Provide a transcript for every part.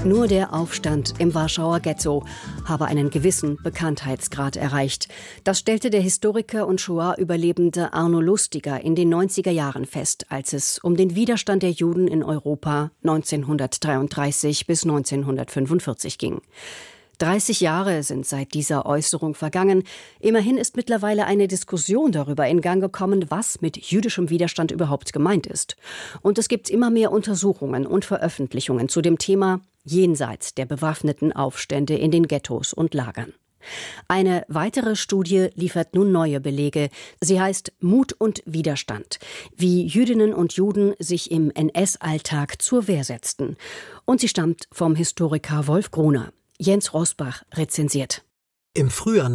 Nur der Aufstand im Warschauer Ghetto habe einen gewissen Bekanntheitsgrad erreicht. Das stellte der Historiker und Shoah-Überlebende Arno Lustiger in den 90er Jahren fest, als es um den Widerstand der Juden in Europa 1933 bis 1945 ging. 30 Jahre sind seit dieser Äußerung vergangen. Immerhin ist mittlerweile eine Diskussion darüber in Gang gekommen, was mit jüdischem Widerstand überhaupt gemeint ist. Und es gibt immer mehr Untersuchungen und Veröffentlichungen zu dem Thema jenseits der bewaffneten Aufstände in den Ghettos und Lagern. Eine weitere Studie liefert nun neue Belege. Sie heißt Mut und Widerstand, wie Jüdinnen und Juden sich im NS-Alltag zur Wehr setzten. Und sie stammt vom Historiker Wolf Gruner. Jens Rosbach rezensiert. Im Frühjahr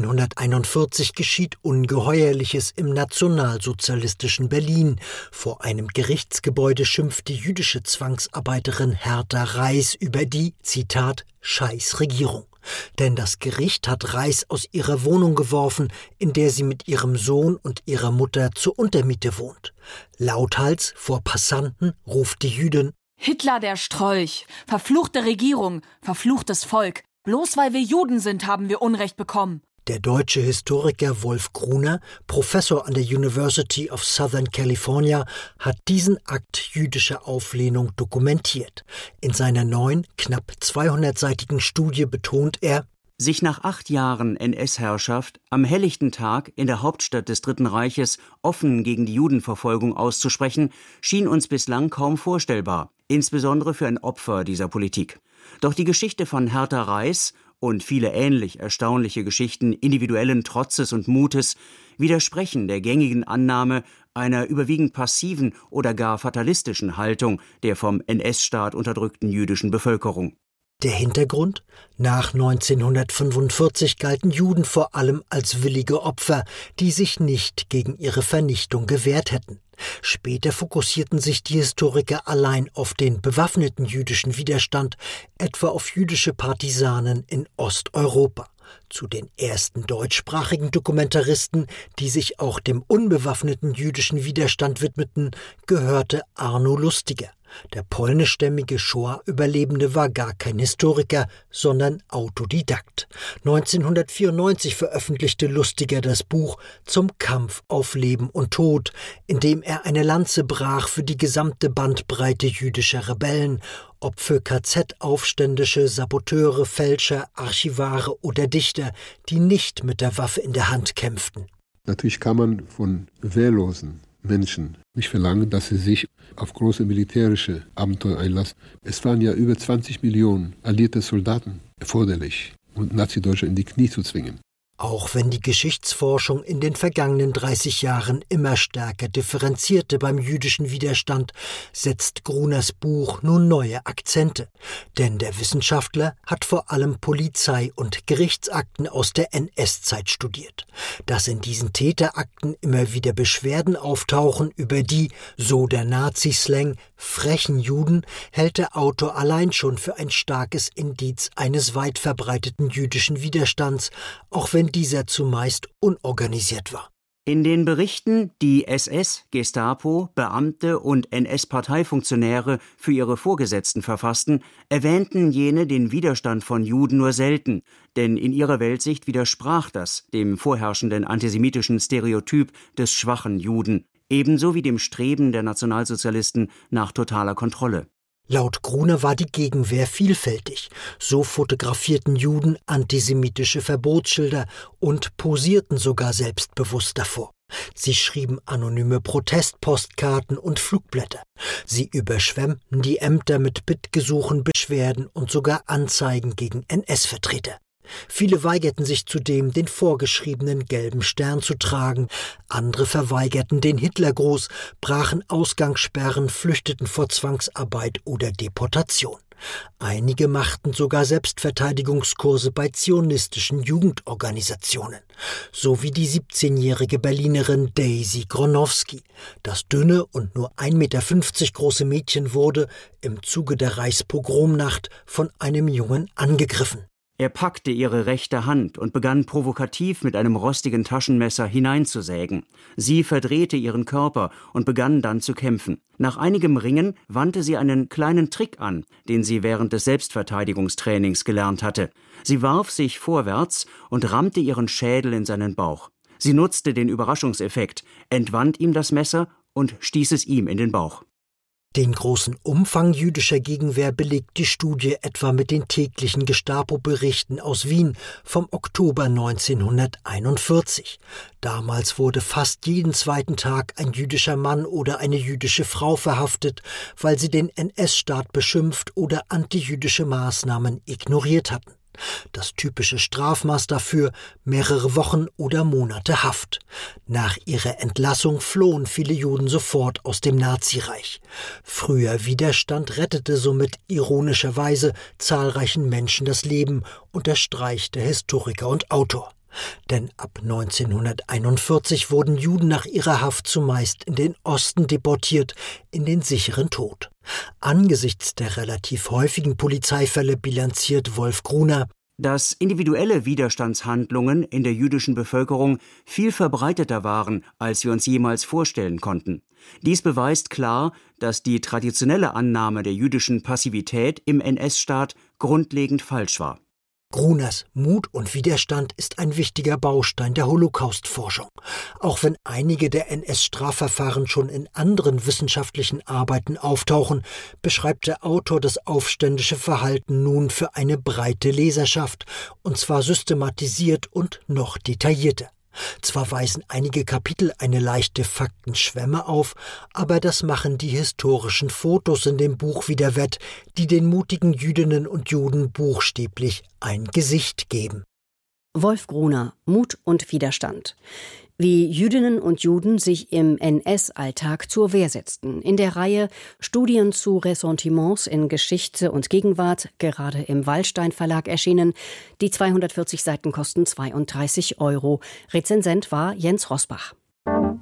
1941 geschieht Ungeheuerliches im nationalsozialistischen Berlin. Vor einem Gerichtsgebäude schimpft die jüdische Zwangsarbeiterin Hertha Reis über die, Zitat, Scheißregierung. Denn das Gericht hat Reis aus ihrer Wohnung geworfen, in der sie mit ihrem Sohn und ihrer Mutter zur Untermiete wohnt. Lauthals vor Passanten ruft die Jüdin: Hitler der Strolch, verfluchte Regierung, verfluchtes Volk. Bloß weil wir Juden sind, haben wir Unrecht bekommen. Der deutsche Historiker Wolf Gruner, Professor an der University of Southern California, hat diesen Akt jüdischer Auflehnung dokumentiert. In seiner neuen, knapp 200-seitigen Studie betont er: Sich nach 8 Jahren NS-Herrschaft am helllichten Tag in der Hauptstadt des Dritten Reiches offen gegen die Judenverfolgung auszusprechen, schien uns bislang kaum vorstellbar, insbesondere für ein Opfer dieser Politik. Doch die Geschichte von Hertha Reis und viele ähnlich erstaunliche Geschichten individuellen Trotzes und Mutes widersprechen der gängigen Annahme einer überwiegend passiven oder gar fatalistischen Haltung der vom NS-Staat unterdrückten jüdischen Bevölkerung. Der Hintergrund? Nach 1945 galten Juden vor allem als willige Opfer, die sich nicht gegen ihre Vernichtung gewehrt hätten. Später fokussierten sich die Historiker allein auf den bewaffneten jüdischen Widerstand, etwa auf jüdische Partisanen in Osteuropa. Zu den ersten deutschsprachigen Dokumentaristen, die sich auch dem unbewaffneten jüdischen Widerstand widmeten, gehörte Arno Lustiger. Der polnischstämmige Shoah-Überlebende war gar kein Historiker, sondern Autodidakt. 1994 veröffentlichte Lustiger das Buch »Zum Kampf auf Leben und Tod«, in dem er eine Lanze brach für die gesamte Bandbreite jüdischer Rebellen, ob für KZ-Aufständische, Saboteure, Fälscher, Archivare oder Dichter, die nicht mit der Waffe in der Hand kämpften. Natürlich kann man von wehrlosen Menschen nicht verlangen, dass sie sich auf große militärische Abenteuer einlassen. Es waren ja über 20 Millionen alliierte Soldaten erforderlich, um Nazi-Deutschland in die Knie zu zwingen. Auch wenn die Geschichtsforschung in den vergangenen 30 Jahren immer stärker differenzierte beim jüdischen Widerstand, setzt Gruners Buch nun neue Akzente. Denn der Wissenschaftler hat vor allem Polizei- und Gerichtsakten aus der NS-Zeit studiert. Dass in diesen Täterakten immer wieder Beschwerden auftauchen über die, so der Nazi-Slang, frechen Juden, hält der Autor allein schon für ein starkes Indiz eines weit verbreiteten jüdischen Widerstands, auch wenn dieser zumeist unorganisiert war. In den Berichten, die SS, Gestapo, Beamte und NS-Parteifunktionäre für ihre Vorgesetzten verfassten, erwähnten jene den Widerstand von Juden nur selten, denn in ihrer Weltsicht widersprach das dem vorherrschenden antisemitischen Stereotyp des schwachen Juden, ebenso wie dem Streben der Nationalsozialisten nach totaler Kontrolle. Laut Gruner war die Gegenwehr vielfältig. So fotografierten Juden antisemitische Verbotsschilder und posierten sogar selbstbewusst davor. Sie schrieben anonyme Protestpostkarten und Flugblätter. Sie überschwemmten die Ämter mit Bittgesuchen, Beschwerden und sogar Anzeigen gegen NS-Vertreter. Viele weigerten sich zudem, den vorgeschriebenen gelben Stern zu tragen. Andere verweigerten den Hitlergruß, brachen Ausgangssperren, flüchteten vor Zwangsarbeit oder Deportation. Einige machten sogar Selbstverteidigungskurse bei zionistischen Jugendorganisationen. So wie die 17-jährige Berlinerin Daisy Gronowski. Das dünne und nur 1,50 Meter große Mädchen wurde im Zuge der Reichspogromnacht von einem Jungen angegriffen. Er packte ihre rechte Hand und begann provokativ mit einem rostigen Taschenmesser hineinzusägen. Sie verdrehte ihren Körper und begann dann zu kämpfen. Nach einigem Ringen wandte sie einen kleinen Trick an, den sie während des Selbstverteidigungstrainings gelernt hatte. Sie warf sich vorwärts und rammte ihren Schädel in seinen Bauch. Sie nutzte den Überraschungseffekt, entwand ihm das Messer und stieß es ihm in den Bauch. Den großen Umfang jüdischer Gegenwehr belegt die Studie etwa mit den täglichen Gestapo-Berichten aus Wien vom Oktober 1941. Damals wurde fast jeden zweiten Tag ein jüdischer Mann oder eine jüdische Frau verhaftet, weil sie den NS-Staat beschimpft oder antijüdische Maßnahmen ignoriert hatten. Das typische Strafmaß dafür: mehrere Wochen oder Monate Haft. Nach ihrer Entlassung flohen viele Juden sofort aus dem Nazireich. Früher Widerstand rettete somit ironischerweise zahlreichen Menschen das Leben, unterstreicht der Historiker und Autor. Denn ab 1941 wurden Juden nach ihrer Haft zumeist in den Osten deportiert, in den sicheren Tod. Angesichts der relativ häufigen Polizeifälle bilanziert Wolf Gruner: Dass individuelle Widerstandshandlungen in der jüdischen Bevölkerung viel verbreiteter waren, als wir uns jemals vorstellen konnten. Dies beweist klar, dass die traditionelle Annahme der jüdischen Passivität im NS-Staat grundlegend falsch war. Gruners Mut und Widerstand ist ein wichtiger Baustein der Holocaust-Forschung. Auch wenn einige der NS-Strafverfahren schon in anderen wissenschaftlichen Arbeiten auftauchen, beschreibt der Autor das aufständische Verhalten nun für eine breite Leserschaft, und zwar systematisiert und noch detaillierter. Zwar weisen einige Kapitel eine leichte Faktenschwemme auf, aber das machen die historischen Fotos in dem Buch wieder wett, die den mutigen Jüdinnen und Juden buchstäblich ein Gesicht geben. Wolf Gruner, Mut und Widerstand. Wie Jüdinnen und Juden sich im NS-Alltag zur Wehr setzten. In der Reihe Studien zu Ressentiments in Geschichte und Gegenwart, gerade im Wallstein Verlag erschienen. Die 240 Seiten kosten 32 €. Rezensent war Jens Rosbach.